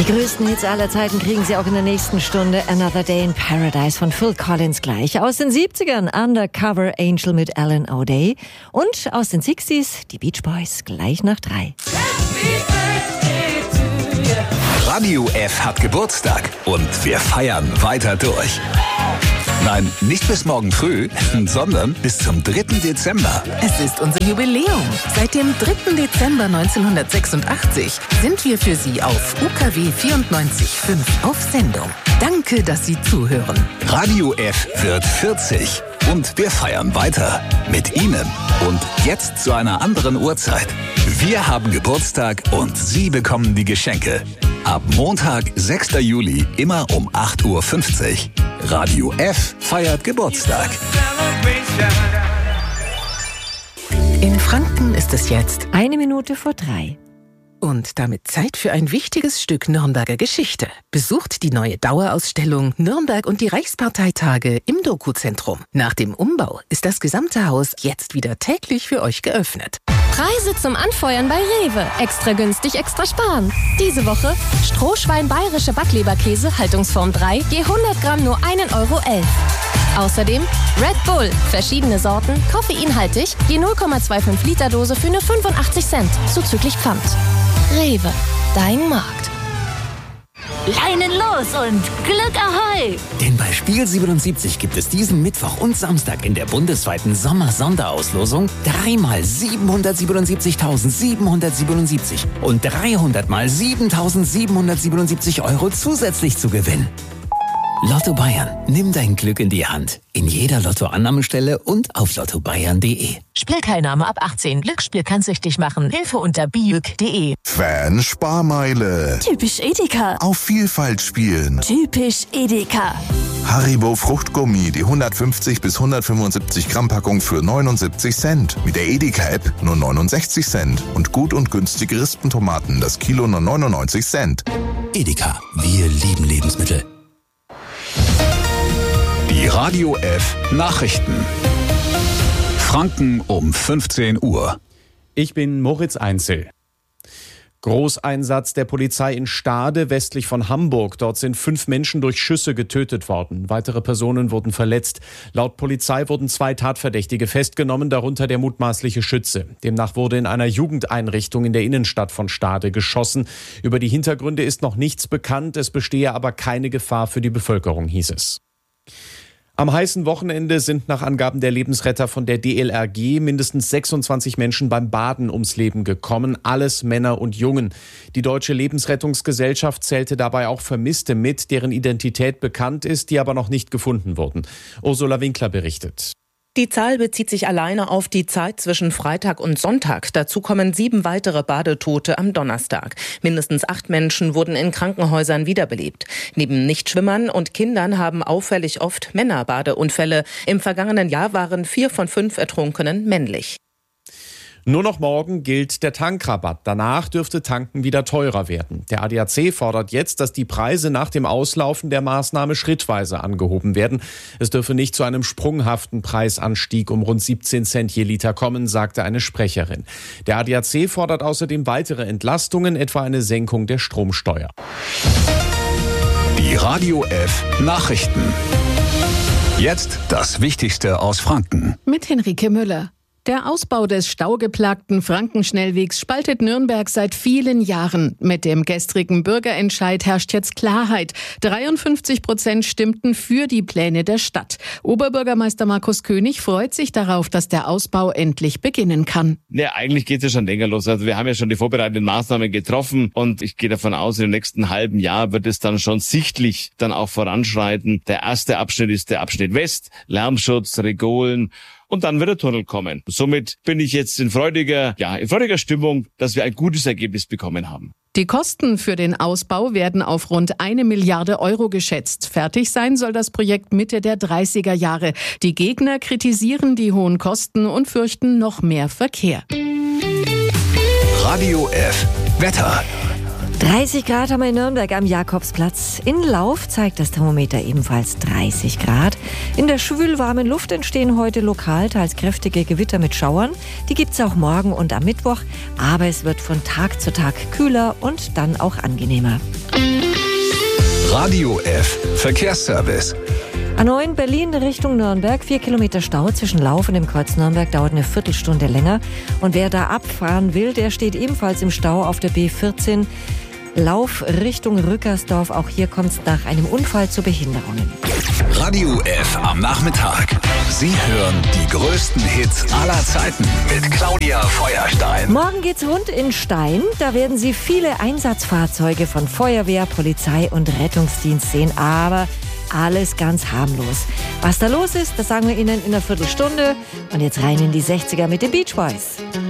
Die größten Hits aller Zeiten kriegen Sie auch in der nächsten Stunde. Another Day in Paradise von Phil Collins gleich. Aus den 70ern Undercover Angel mit Alan O'Day. Und aus den 60s die Beach Boys gleich nach 3. Radio F hat Geburtstag und wir feiern weiter durch. Nein, nicht bis morgen früh, sondern bis zum 3. Dezember. Es ist unser Jubiläum. Seit dem 3. Dezember 1986 sind wir für Sie auf UKW 94.5 auf Sendung. Danke, dass Sie zuhören. Radio F wird 40 und wir feiern weiter mit Ihnen. Und jetzt zu einer anderen Uhrzeit. Wir haben Geburtstag und Sie bekommen die Geschenke. Ab Montag, 6. Juli, immer um 8.50 Uhr. Radio F feiert Geburtstag. In Franken ist es jetzt 1 Minute vor 3. und damit Zeit für ein wichtiges Stück Nürnberger Geschichte. Besucht die neue Dauerausstellung Nürnberg und die Reichsparteitage im Doku-Zentrum. Nach dem Umbau ist das gesamte Haus jetzt wieder täglich für euch geöffnet. Preise zum Anfeuern bei Rewe. Extra günstig, extra sparen. Diese Woche Strohschwein bayerische Backleberkäse, Haltungsform 3, je 100 Gramm nur 1,11 Euro. Außerdem Red Bull, verschiedene Sorten, koffeinhaltig, je 0,25 Liter Dose für nur 85 Cent, zuzüglich Pfand. Rewe, dein Markt. Leinen los und Glück Ahoi! Denn bei Spiel 77 gibt es diesen Mittwoch und Samstag in der bundesweiten Sommer-Sonderauslosung 3 mal 777.777 und 300 mal 7.777 Euro zusätzlich zu gewinnen. Lotto Bayern, nimm dein Glück in die Hand. In jeder Lottoannahmestelle und auf lottobayern.de. Spielteilnahme ab 18. Glücksspiel kann süchtig machen. Hilfe unter bijuk.de. Fan-Sparmeile. Typisch Edeka. Auf Vielfalt spielen. Typisch Edeka. Haribo Fruchtgummi, die 150 bis 175 Gramm Packung für 79 Cent. Mit der Edeka-App nur 69 Cent. Und gut und günstige Rispentomaten, das Kilo nur 99 Cent. Edeka, wir lieben Lebensmittel. Die Radio F Nachrichten. Franken um 15 Uhr. Ich bin Moritz Einzel. Großeinsatz der Polizei in Stade, westlich von Hamburg. Dort sind 5 Menschen durch Schüsse getötet worden. Weitere Personen wurden verletzt. Laut Polizei wurden 2 Tatverdächtige festgenommen, darunter der mutmaßliche Schütze. Demnach wurde in einer Jugendeinrichtung in der Innenstadt von Stade geschossen. Über die Hintergründe ist noch nichts bekannt. Es bestehe aber keine Gefahr für die Bevölkerung, hieß es. Am heißen Wochenende sind nach Angaben der Lebensretter von der DLRG mindestens 26 Menschen beim Baden ums Leben gekommen, alles Männer und Jungen. Die Deutsche Lebensrettungsgesellschaft zählte dabei auch Vermisste mit, deren Identität bekannt ist, die aber noch nicht gefunden wurden. Ursula Winkler berichtet. Die Zahl bezieht sich alleine auf die Zeit zwischen Freitag und Sonntag. Dazu kommen 7 weitere Badetote am Donnerstag. Mindestens 8 Menschen wurden in Krankenhäusern wiederbelebt. Neben Nichtschwimmern und Kindern haben auffällig oft Männer Badeunfälle. Im vergangenen Jahr waren 4 von 5 Ertrunkenen männlich. Nur noch morgen gilt der Tankrabatt. Danach dürfte Tanken wieder teurer werden. Der ADAC fordert jetzt, dass die Preise nach dem Auslaufen der Maßnahme schrittweise angehoben werden. Es dürfe nicht zu einem sprunghaften Preisanstieg um rund 17 Cent je Liter kommen, sagte eine Sprecherin. Der ADAC fordert außerdem weitere Entlastungen, etwa eine Senkung der Stromsteuer. Die Radio F Nachrichten. Jetzt das Wichtigste aus Franken. Mit Henrike Müller. Der Ausbau des staugeplagten Frankenschnellwegs spaltet Nürnberg seit vielen Jahren. Mit dem gestrigen Bürgerentscheid herrscht jetzt Klarheit. 53% stimmten für die Pläne der Stadt. Oberbürgermeister Markus König freut sich darauf, dass der Ausbau endlich beginnen kann. Ja, eigentlich geht es ja schon länger los. Also wir haben ja schon die vorbereitenden Maßnahmen getroffen und ich gehe davon aus, im nächsten halben Jahr wird es dann schon sichtlich dann auch voranschreiten. Der erste Abschnitt ist der Abschnitt West, Lärmschutz, Regolen. Und dann wird der Tunnel kommen. Somit bin ich jetzt in freudiger Stimmung, dass wir ein gutes Ergebnis bekommen haben. Die Kosten für den Ausbau werden auf rund 1 Milliarde Euro geschätzt. Fertig sein soll das Projekt Mitte der 30er Jahre. Die Gegner kritisieren die hohen Kosten und fürchten noch mehr Verkehr. Radio F Wetter. 30 Grad haben wir in Nürnberg am Jakobsplatz. In Lauf zeigt das Thermometer ebenfalls 30 Grad. In der schwülwarmen Luft entstehen heute lokal teils kräftige Gewitter mit Schauern. Die gibt's auch morgen und am Mittwoch. Aber es wird von Tag zu Tag kühler und dann auch angenehmer. Radio F Verkehrsservice. A9 Berlin Richtung Nürnberg, 4 Kilometer Stau zwischen Lauf und dem Kreuz Nürnberg, dauert eine Viertelstunde länger. Und wer da abfahren will, der steht ebenfalls im Stau auf der B14. Lauf Richtung Rückersdorf, auch hier kommt es nach einem Unfall zu Behinderungen. Radio F am Nachmittag. Sie hören die größten Hits aller Zeiten mit Claudia Feuerstein. Morgen geht's rund in Stein. Da werden Sie viele Einsatzfahrzeuge von Feuerwehr, Polizei und Rettungsdienst sehen. Aber alles ganz harmlos. Was da los ist, das sagen wir Ihnen in einer Viertelstunde. Und jetzt rein in die 60er mit den Beach Boys.